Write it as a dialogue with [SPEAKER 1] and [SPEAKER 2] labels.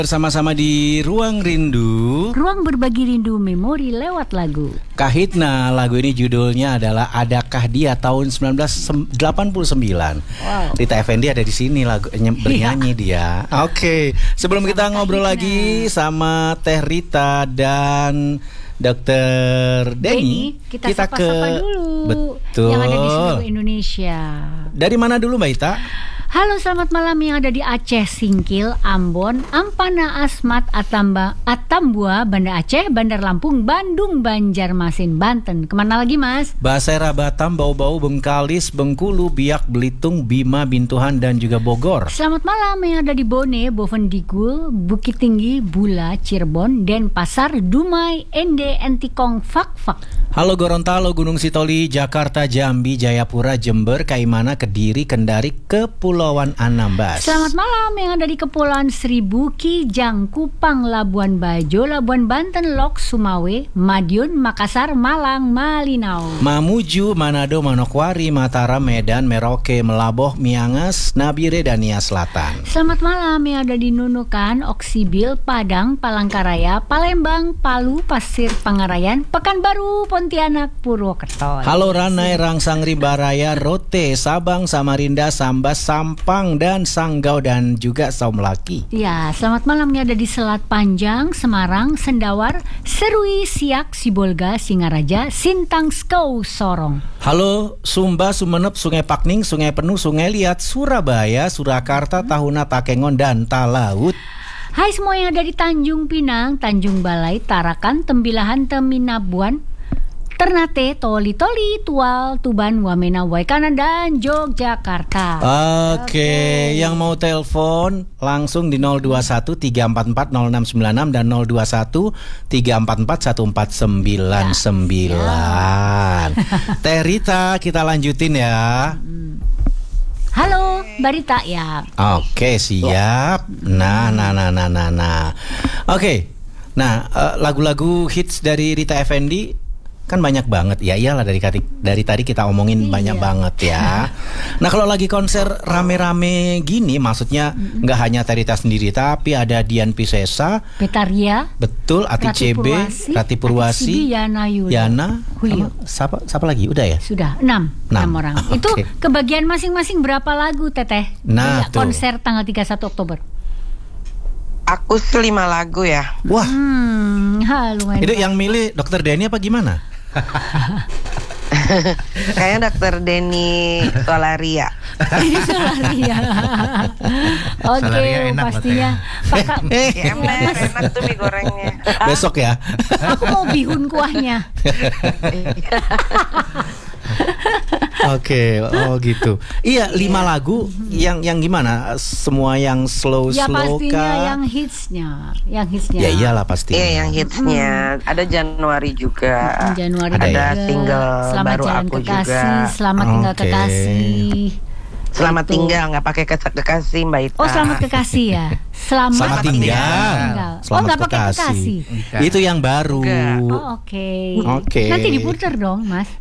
[SPEAKER 1] Bersama-sama di Ruang Rindu,
[SPEAKER 2] ruang berbagi rindu memori lewat lagu.
[SPEAKER 1] Kahitna, lagu ini judulnya adalah Adakah Dia tahun 1989.
[SPEAKER 2] Wow.
[SPEAKER 1] Rita Effendy ada di sini bernyanyi dia. Oke, sebelum kita ngobrol lagi sama Teh Rita dan Dokter Denny,
[SPEAKER 2] kita sapa-sapa dulu.
[SPEAKER 1] Betul.
[SPEAKER 2] Yang ada di seluruh Indonesia.
[SPEAKER 1] Dari mana dulu, Mbak Ita?
[SPEAKER 2] Halo, selamat malam yang ada di Aceh, Singkil, Ambon, Ampana, Asmat, Atambua, Banda Aceh, Bandar Lampung, Bandung, Banjarmasin, Banten. Kemana lagi, Mas?
[SPEAKER 1] Basera, Batam, Bau-Bau, Bengkalis, Bengkulu, Biak, Belitung, Bima, Bintuhan, dan juga Bogor.
[SPEAKER 2] Selamat malam yang ada di Bone, Bovendigul, Bukit Tinggi, Bula, Cirebon, Denpasar, Dumai, Ende, Entikong, Fak-Fak.
[SPEAKER 1] Halo Gorontalo, Gunung Sitoli, Jakarta, Jambi, Jayapura, Jember, Kaimana, Kediri, Kendari, Kepulauan Anambas.
[SPEAKER 2] Selamat malam yang ada di Kepulauan Seribu, Kijang, Kupang, Labuan Bajo, Labuan Banten, Lok, Sumawe, Madiun, Makassar, Malang, Malinau.
[SPEAKER 1] Mamuju, Manado, Manokwari, Mataram, Medan, Merauke, Melaboh, Miangas, Nabire, dan Nia Selatan.
[SPEAKER 2] Selamat malam yang ada di Nunukan, Oksibil, Padang, Palangkaraya, Palembang, Palu, Pasir Pangarayan, Pekanbaru, Pontianak, Purwokerto.
[SPEAKER 1] Halo Ranai, Rangsang, Ribaraya, Rote, Sabang, Samarinda, Sambas, Sampang, dan Sanggau, dan juga Saumlaki.
[SPEAKER 2] Ya, selamat malam yang ada di Selat Panjang, Semarang, Sendawar, Serui, Siak, Sibolga, Singaraja, Sintang, Skau, Sorong.
[SPEAKER 1] Halo Sumba, Sumenep, Sungai Pakning, Sungai Penuh, Sungai Liat, Surabaya, Surakarta, Tahuna, Takengon, dan Talaut.
[SPEAKER 2] Hai semua yang ada di Tanjung Pinang, Tanjung Balai, Tarakan, Tembilahan, Teminabuan, Ternate, Toli-Toli, Tual, Tuban, Wamena, Waikana, dan Yogyakarta.
[SPEAKER 1] Oke, yang mau telepon langsung di 021 344 0696 dan 021 344 1499. Teh Rita, kita lanjutin ya.
[SPEAKER 2] Halo, Barita ya.
[SPEAKER 1] Oke, siap. Nah. Oke. Nah, lagu-lagu hits dari Rita Effendy kan banyak banget. Ya iyalah, dari tadi kita omongin banyak banget ya. Nah, kalau lagi konser rame-rame gini, maksudnya nggak hanya Teh Rita sendiri, tapi ada Dian Piscesa,
[SPEAKER 2] Betaria,
[SPEAKER 1] betul, Ati CB, Rati Purwasi, Yana,
[SPEAKER 2] Julio.
[SPEAKER 1] Siapa lagi? Udah ya?
[SPEAKER 2] Sudah 6 orang.
[SPEAKER 1] Okay.
[SPEAKER 2] Itu kebagian masing-masing berapa lagu, Teteh?
[SPEAKER 1] Nah,
[SPEAKER 2] konser tanggal 31 Oktober.
[SPEAKER 3] Aku 5 lagu ya.
[SPEAKER 1] Wah.
[SPEAKER 2] Lumayan.
[SPEAKER 1] Itu yang milih Dokter Denny apa gimana?
[SPEAKER 3] Kayaknya Dokter Denny Solaria.
[SPEAKER 2] Oke, pastinya.
[SPEAKER 3] Enak tuh mie gorengnya.
[SPEAKER 1] Besok ya.
[SPEAKER 2] Aku mau bihun kuahnya.
[SPEAKER 1] Oke, oh gitu. Iya, 5 lagu yang gimana? Semua yang slow
[SPEAKER 2] ya pastinya
[SPEAKER 1] kah?
[SPEAKER 2] yang hitsnya.
[SPEAKER 1] Ya iyalah pasti.
[SPEAKER 3] Iya, yang hitsnya. Ada Januari juga.
[SPEAKER 2] Januari
[SPEAKER 3] ada
[SPEAKER 2] juga.
[SPEAKER 3] single
[SPEAKER 2] Selamat
[SPEAKER 3] baru
[SPEAKER 2] Jalan
[SPEAKER 3] aku
[SPEAKER 2] Kekasih,
[SPEAKER 3] juga.
[SPEAKER 2] Selamat Tinggal Kekasih.
[SPEAKER 3] Selamat tinggal, nggak pakai kekasih, Mbak Ita.
[SPEAKER 2] Oh, selamat kekasih ya. Selamat
[SPEAKER 1] tinggal.
[SPEAKER 2] Oh, nggak pakai kekasih.
[SPEAKER 1] Itu yang baru.
[SPEAKER 2] Oh, oke.
[SPEAKER 1] Oke.
[SPEAKER 2] Nanti diputer dong, Mas.